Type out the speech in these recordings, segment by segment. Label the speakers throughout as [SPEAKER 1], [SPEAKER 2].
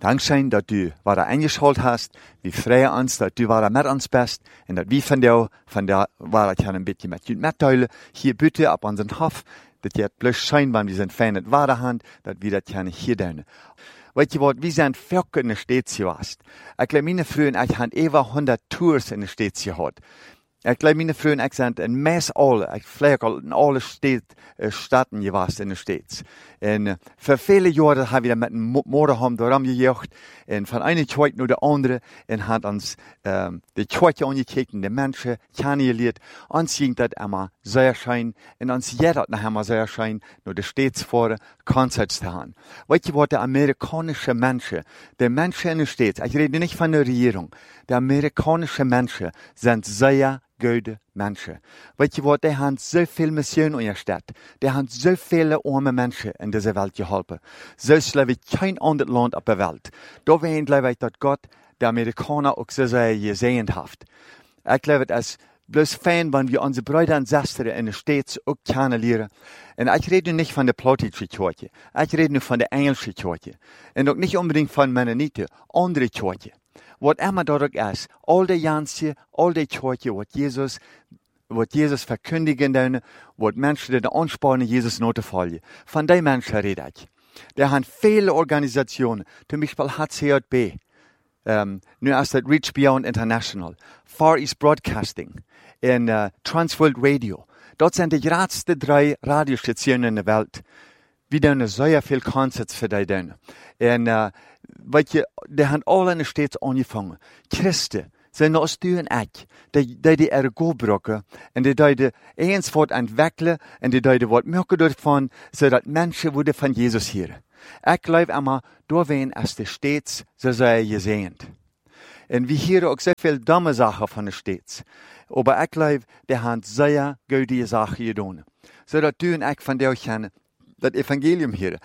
[SPEAKER 1] Dankzij dat du waar eingeschaltet hast. Wir freuen uns, dat du waar met ons bist. En dat wir van der waar ik een beetje met je mitteilen. Hier bitte op onze hof. Dat je het bloos zijn, want we zijn fijn het ware hand. Dat we dat kunnen hier doen. Weet je wat, we zijn veel in de stad geweest. Ik geloof mijn vrienden, ik heb over 100 tours in de stad gehad. Ik geloof mijn vrienden, ik zijn in meest alle, ik vlieg al in alle steden geweest in de stad. En voor vele jaren hebben we met een motorhome daarom gejaagd. En van een tijd naar de andere. En had ons de tijd aangekeken, de mensen kennengeleerd. Ons ging dat immer zeer schijn. En ons jij dat nog immer zeer schijn, naar de stad voor concerts te gaan. Weet je wat, de Amerikanische mensen, de mensen in de stad, ik rede niet van de regering. De Amerikanische mensen zijn zeer goede mensen. Weet je wat, die hebben zoveel missionen in je stad. Die hebben zoveel arme mensen in deze wereld geholpen. Zo geloof ik geen ander land op de wereld. Daarom geloof ik dat God de Amerikaner ook zo zeer gezegend heeft. Ik geloof het als bloos fijn, wanneer we onze broeders en zusters in de stad ook kunnen leren. En ik rede niet van de Plottische kerk. Ik rede nu van de Engelse kerk. En ook niet unbedingt van Mennoniten, andere kerken. Wat immer dat ook is, al die jansen, al die kerken, wat Jezus verkündigen doen, wat mensen de aansporen Jezus na te volgen. Van die mensen red ik. Er zijn vele organisationen, zum Beispiel HCJB, nu is dat Reach Beyond International, Far East Broadcasting en Transworld Radio. Dat zijn de grootste 3 radiostationen in de wereld. We doen zeer veel concerts voor die doen. En weet je, die hebben alle in de stad aangevangen. Christen zijn als du en ik, die ergo brokken en die eens wat ontwikkelen en die wat maken ervan, zodat mensen worden van Jezus hier. Ik geloof immer, doorheen is de stad zo zeer gezegend. En we horen ook zoveel domme zaken van de stad. Maar ik geloof, die hebben zeer goede zaken gedaan. Zodat du en ik van jou kennen, dat evangelium hier.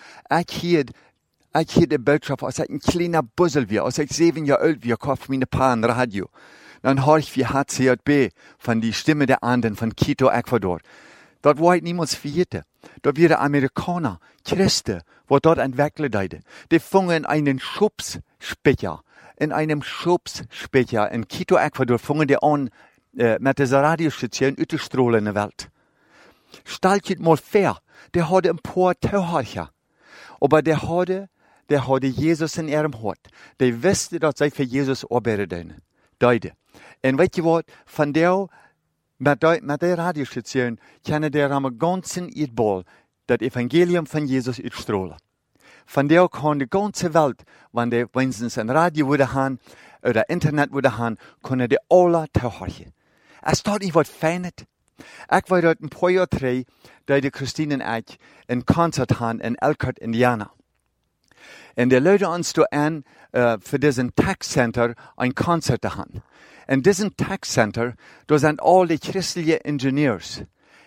[SPEAKER 1] Ik hier de boodschap, als ik een kleiner buzzel weer, als ik 7 jaar oud weer, koop mijn pa een radio. Dan hoor ik via HCJB van die Stimme der Anden van Quito, Ecuador. Dat wordt niemand vergeten. Dat waren Amerikaner, Christen, wat dort entwickelt haben. Die fangen in einem Schubsspeicher, in Quito, Ecuador, fangen die an, mit dieser Radiostation auszustrahlen in der Welt. Stellt je het mal vor, die hadden een paar Tauhercher. Aber die hadden Jesus in ihrem Hart. Die wisten dat zij voor Jezus arbeiden deden. En weet je wat? Van jou, met die radiostation, kunnen die aan de ganzen uitbal dat evangelium van Jezus uitstrahlen. Van jou kan de ganze Welt, wanneer wenigstens een radio willen gaan, oder internet willen gaan, kunnen die alle tauherchen. Is dat niet wat fijn? Ik weet dat een paar jaar terug, dat de Christine en ik een concert gaan in Elkhart, Indiana. En die luiden ons toe aan voor deze tech center een concert te gaan. En deze tech center, daar zijn al die christelijke ingenieros,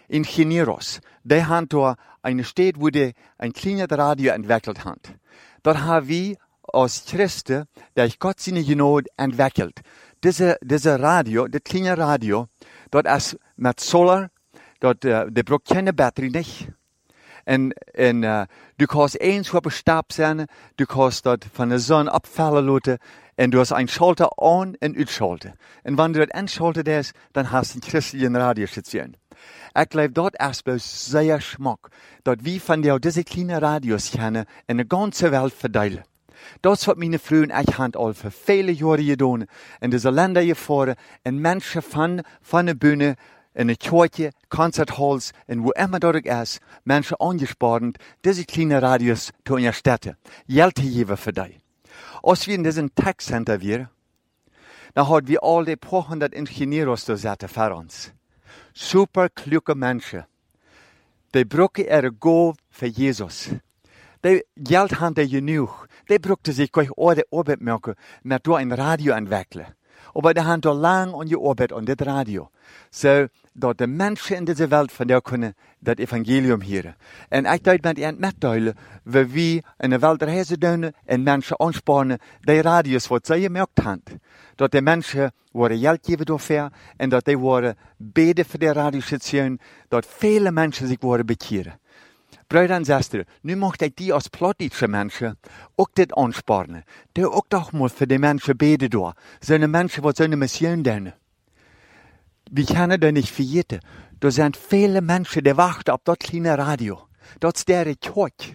[SPEAKER 1] die hebben daar een stad waar die een kleine radio ontwikkeld hebben. Dat hebben we als Christen, die God zijn genade ontwikkeld. Deze radio, de kleine radio, dat is met solar, die braucht keine batterie niet. En du kannst eens op een stap zijn, du kannst dat van de zon opvallen laten, en du hast een schalter aan en uitschalten. En wanneer du dat aanschaltet is, dan hast du een christelijke radiostation. Ik geloof dat is zeer smak, dat we van deze kleine radio's kennen en de ganze wereld verdelen. Dat is wat mijn vrienden en ik hebben al voor vele jaren gedaan. In deze landen gevaren en mensen van de bühne, in de kerkje, concerthalls en waar immer dat ook is, mensen aangespaard, deze kleine radio's te ondersteunen. Geld te geven voor die. Als we in deze tech center waren, dan hadden we al die paar 100 ingenieurs daar zitten voor ons. Super kluge mensen. Die brauchen ihre Gabe für Jesus. Die Geld haben die genoeg. Die brauchten sich gleich Arbeit machen, mit da ein Radio entwickeln. Aber die haben da lang an gearbeitet an das Radio. So, dass die Menschen in dieser Welt von der können das Evangelium hören. Und ich dachte mit ihnen mitteilen, wie wir in der Welt reisen doen und Menschen anspornen, die Radios, was sie gemerkt haben. Dass die Menschen waren Geld geben dafür und dass die waren beten für die Radiostation, dass viele Menschen sich waren bekehren. Brüder und Schwestern, nu möchte ich die als plottische Menschen auch das anspornen. Die auch doch mal für die Menschen beten da. So eine Menschen, die so eine Mission tun. Wir können da nicht vergessen. Da sind viele Menschen, die warten auf das kleine Radio. Das ist der Kirche.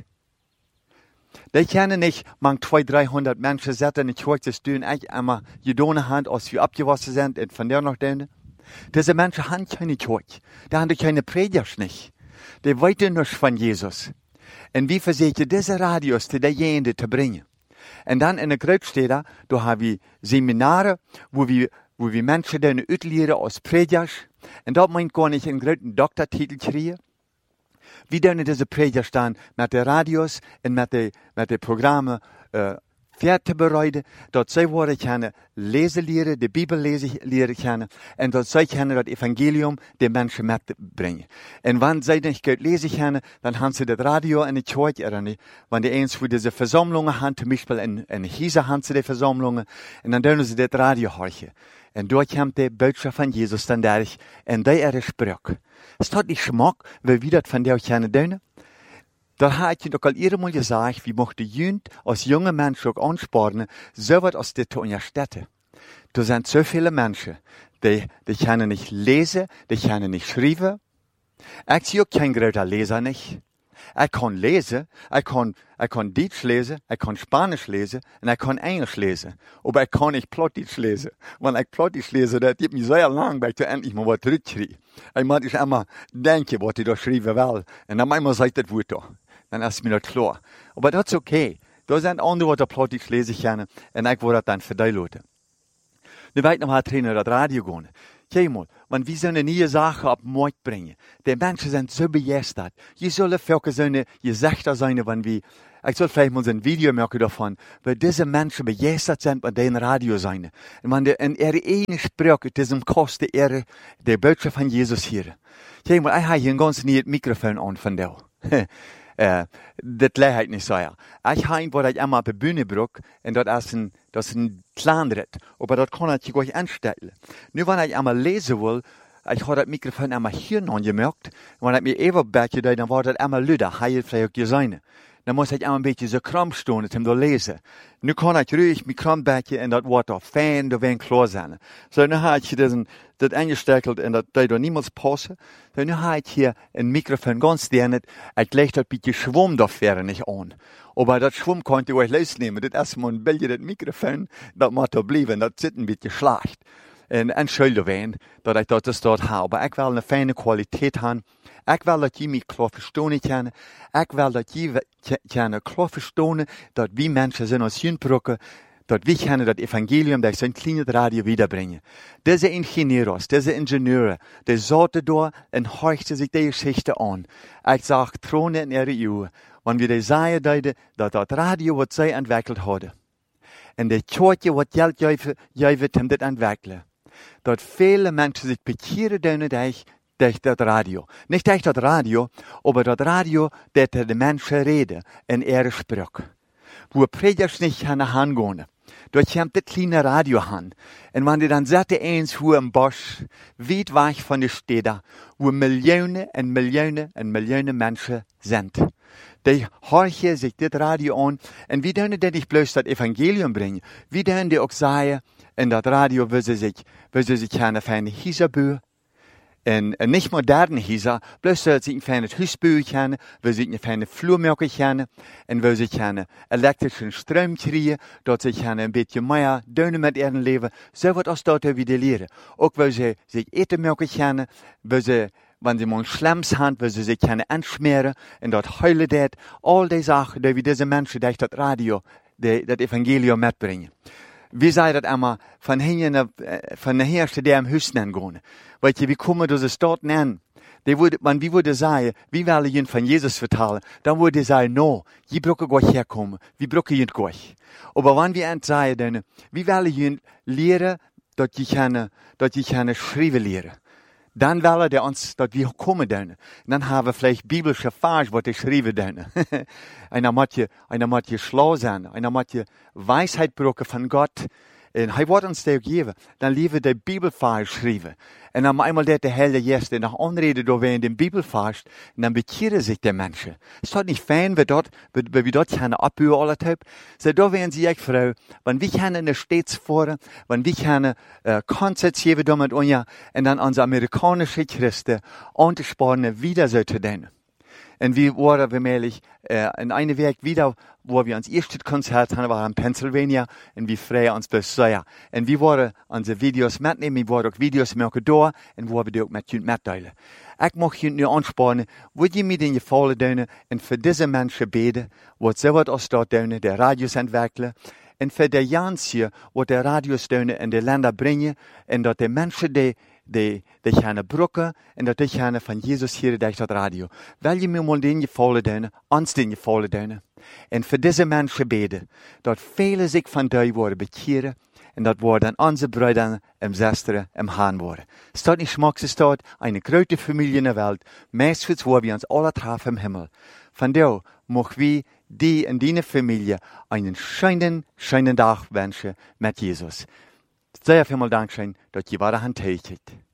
[SPEAKER 1] Die können nicht, man 200-300 Menschen sitzen in der Kirche, das tun ich einmal gedonen haben, als wir abgewaschen sind, und von der noch denen. Diese Menschen haben keine Kirche. Die haben keine Prediger nicht. Die weiten nicht von Jesus. Und wie versuchen diese Radios zu derjenigen zu bringen? Und dann in der Großstädte, da haben wir Seminare, wo wir Menschen dann auslehren als Prediger. Und da meint gar nicht einen großen Doktortitel kriegen. Wie dann diese Prediger dann mit den Radios und mit den Programmen fertig bereiten, dass sie können lesen lernen, die Bibel lernen können, und dass sie können das Evangelium den Menschen mitbringen. Und wenn sie nicht gut lesen können, dann haben sie das Radio in der Kirche, oder nicht. Wenn die eins für diese Versammlungen haben, zum Beispiel in Hisa haben sie die Versammlungen, und dann dürfen sie das Radio hören. Und dort kommt die Botschaft von Jesus dann durch, und die ihre Sprache. Es hat nicht Geschmack, weil wir das von der können tun. Da habe ich doch al mal gesagt, wie möchte Jugend als junge Menschen auch anspornen, so was als das zu unterstützen. Da sind so viele Menschen, die können nicht lesen, die können nicht schreiben. Ich bin auch kein großer Leser nicht. Ich kann lesen, ich kann Deutsch lesen, ich kann Spanisch lesen und ich kann Englisch lesen. Aber ich kann nicht Plattdeutsch lesen. Wenn ich Plattdeutsch lese, das gibt mir sehr lang, weil ich endlich mal was zurückkriege. Ich muss immer denken, was ich da schreiben will. Und dann manchmal sagt das Wort da. Dann ist mir das klar. Aber das ist okay. Da sind andere, die Plattdeutsch lesen können und ich will das dann verdeutlichen. Dann will ich noch mal trainen, das Radio gehen. Kijk mal, wenn wir so eine neue Sache auf den Markt bringen, die Menschen sind so begeistert. Je sollen vielleicht so eine Gesichter sein, wenn wir, ich soll vielleicht mal so ein Video machen davon, weil diese Menschen begeistert sind mit dem Radio sein. Und wenn die in ihre eigene Sprache, diesem Kosten ihre, die Botschaft von Jesus hören. Kijk mal, ich habe hier ein ganz neues Mikrofon an von dir. Das leicht nicht so. Ich habe was ich einmal auf der Bühne brauche, und das ist ein Kleinritt. Aber das kann ich gleich anstellen. Nur wenn ich einmal lesen will, ich habe das Mikrofon einmal hier angemerkt, wenn ich mir eben backe, dann war das einmal lauter, heil vielleicht sein. Dann muss ich einmal ein bisschen so kram stehen, um zu lesen. Nu kann ich ruhig mit kram backen, und das wird auch fein, da werden klar sein. So, nu habe ich das eingestellt, und das da niemals passen. So, nu habe ich hier ein Mikrofon ganz dernit, ich lege das bisschen Schwamm da fähre nicht an. Aber das Schwamm konnte ich euch losnehmen. Das erste Mal ein Bild, das Mikrofon, das muss da bleiben, das sitzt ein bisschen schlecht. Und entschuldigen, dass ich das dort habe. Aber ich will eine feine Qualität haben. Ich will, dass die mich klar verstehen können. Ich will, dass die klar verstehen, dass wir Menschen sind aus Jündbrücke, dass wir können das Evangelium durch so ein kleines Radio wiederbringen. Diese Ingenieure, diese Ingenieure, die sorten da und horchten sich die Geschichte an. Ich sage, Throne in ihre Uhr, wenn wir die sagen, dass das Radio, was sie entwickelt haben, und die Kirche, was Geld geben, um das entwickeln, dass viele Menschen sich bekehren durch das Radio. Nicht durch das Radio, aber das Radio, das die Menschen reden in ihrer Sprache. Wo Prediger nicht hingehen. Dort kommt das kleine Radio an. Und wenn die dann sagte eins, wo im Bosch, weit weg von der Städte, wo Millionen und Millionen und Millionen Menschen sind. Die horchen sich das Radio an. Und wie können die nicht bloß das Evangelium bringen? Wie können die auch sagen, in das Radio, wo sie sich keine feine Häuser bauen? Und nicht moderne Häuser, bloß so, dass sie ein feines Haus bauen können, wo sie eine feine Flur machen können, und wo sie einen elektrischen Strom kriegen, dass sie ein bisschen mehr Dönen mit ihrem Leben, so wird das dort wieder lernen. Auch wo sie sich Eten machen können, wo sie, wenn sie mal Schlemms haben, wo sie sich anschmieren, und dort heulen das, all die Sachen, die diese Menschen durch das Radio, das Evangelium mitbringen. Wie sei das einmal von der Herrscher, der am höchsten gehen? Weißt du, wie kommen diese Stadt an? Wenn wir würde sagen, wie wollen ihnen von Jesus vertellen, dann würde ich sagen, no, je brauchen gleich herkommen, wie brauchen ihnen gleich. Aber wenn wir sagen, dann, wie wollen ihnen lehren, dass ich keine schreiben lernen? Dann wollen die uns, dass wir kommen dann. Dann haben wir vielleicht biblische Vers, was ich schreiben dann. einer muss schlau sein, einer muss Weisheit brauchen von Gott. En hij wordt ons dat geven. Dan liever de Bibelvers schrijven. En dan einmal dat de Heilige Geest in nog aanreden door in de Bibelvers. En dan bekeren zich de mensen. Is dat niet fijn, wie dat gaan abhuren alle tijd? So, da werden sie echt vrouw. Want we gaan er steeds voren. Want we gaan Konzert geven damit unja. En dan onze amerikanische Christen aan te sparen wieder zo te doen. En we waren vermehlich in eine Werk wieder, wo wir uns erste Konzert hatten, war in Pennsylvania, und wir freuen uns besonders. Und wir waren unsere Videos mitnehmen, wir waren auch Videos machen da, und wo wir die auch mit Jünd mitteilen. Ich möchte Jünd nu anspannen, wollt ihr mir den Gefallen tun, und für diese Menschen beten, wo sie was aus dort tun, der Radios entwickeln, und für die Jansie, wo die Radios tun, in die Länder bringen, und dass die Menschen, die gaan brokken en dat die gaan van Jezus hier durch dat radio. Wil je me mal den Gefallen doen, ons den Gefallen doen. En voor deze mensen beden, dat velen zich van die worden bekeren en dat worden onze broeders en zusters im Herrn worden. Staat niet schmackse staat, eine grote Familie in der Welt, meestens wo wir uns alle treffen im Himmel. Von daar mogen wir die in deine Familie einen schönen Tag wünschen mit Jesus. Sehr vielmal Dankeschön, dass ihr weiter handtätigt.